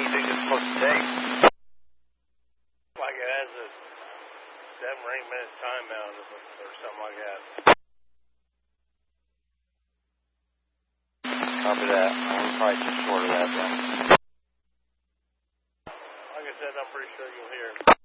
you think it's supposed to take? Like it has a 7 or 8 minute timeout or something like that. Copy that. I'm probably just short of that then. Like I said, I'm pretty sure you'll hear.